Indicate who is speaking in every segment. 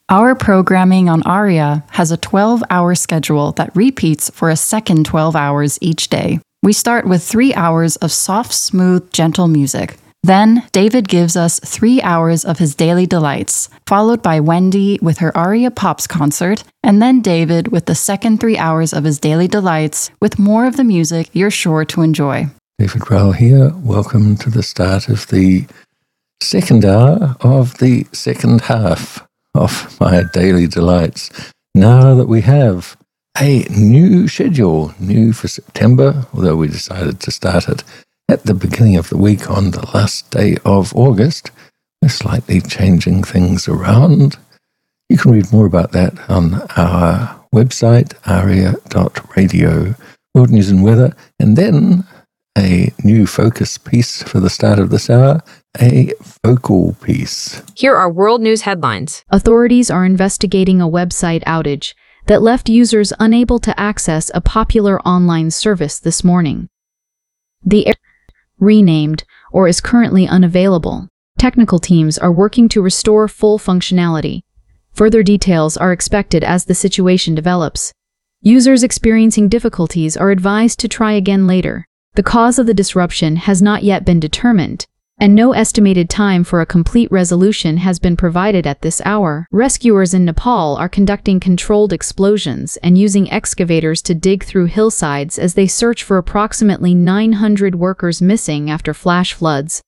Speaker 1: Our programming on ARIA has a 12-hour schedule that repeats for a second 12 hours each day. We start with 3 hours of soft, smooth, gentle music. Then, David gives us 3 hours of his daily delights, followed by Wendy with her ARIA Pops concert, and then David with the second 3 hours of his daily delights, with more of the music you're sure to enjoy.
Speaker 2: David Rowell here. Welcome to the start of the second hour of the second half of my daily delights. Now that we have a new schedule, new for September, although we decided to start it at the beginning of the week on the last day of August. We're slightly changing things around. You can read more about that on our website, aria.radio, world news and weather, and then a new focus piece for the start of this hour, a vocal piece.
Speaker 3: Here are world news headlines.
Speaker 4: Authorities are investigating a website outage that left users unable to access a popular online service this morning. The renamed or is currently unavailable. Technical teams are working to restore full functionality. Further details are expected as the situation develops. Users experiencing difficulties are advised to try again later. The cause of the disruption has not yet been determined, and no estimated time for a complete resolution has been provided at this hour. Rescuers in Nepal are conducting controlled explosions and using excavators to dig through hillsides as they search for approximately 900 workers missing after flash floods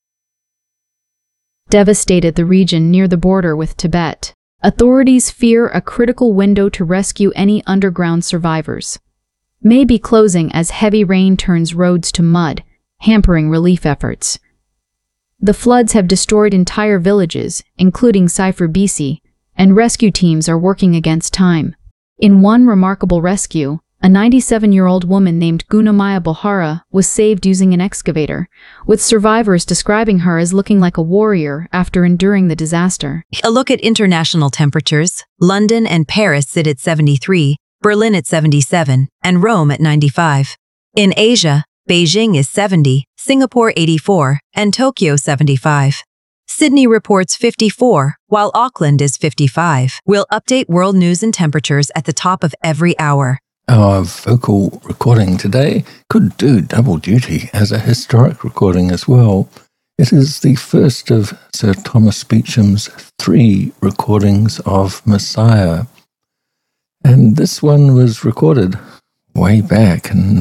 Speaker 4: devastated the region near the border with Tibet. Authorities fear a critical window to rescue any underground survivors may be closing as heavy rain turns roads to mud, hampering relief efforts. The floods have destroyed entire villages, including Saifur BC, and rescue teams are working against time. In one remarkable rescue, a 97-year-old woman named Gunamaya Bohara was saved using an excavator, with survivors describing her as looking like a warrior after enduring the disaster.
Speaker 5: A look at international temperatures. London and Paris sit at 73, Berlin at 77, and Rome at 95. In Asia, Beijing is 70, Singapore 84, and Tokyo 75. Sydney reports 54, while Auckland is 55. We'll update world news and temperatures at the top of every hour.
Speaker 2: Our vocal recording today could do double duty as a historic recording as well. It is the first of Sir Thomas Beecham's 3 recordings of Messiah. And this one was recorded way back in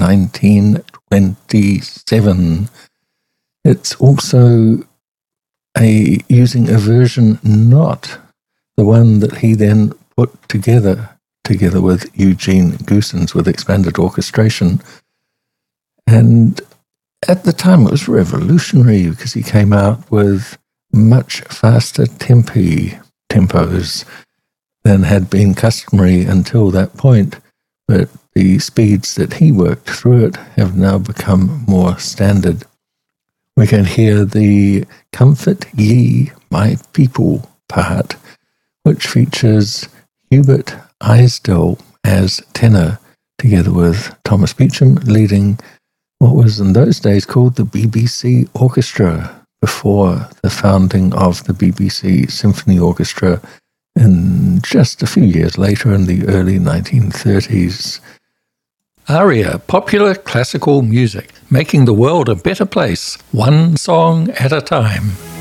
Speaker 2: 1927. It's also using a version not the one that he then put together with Eugene Goosens with expanded orchestration. And at the time it was revolutionary because he came out with much faster tempos than had been customary until that point. But the speeds that he worked through it have now become more standard. We can hear the Comfort Ye My People part, which features Hubert Eisdell as tenor, together with Thomas Beecham leading what was in those days called the BBC Orchestra, before the founding of the BBC Symphony Orchestra in just a few years later in the early 1930s. ARIA, popular classical music, making the world a better place, one song at a time.